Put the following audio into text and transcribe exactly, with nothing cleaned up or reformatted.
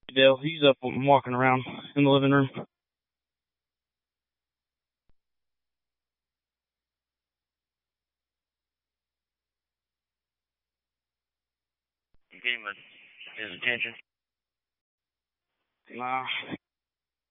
Dale, he's up and walking around in the living room. You getting his attention? Nah,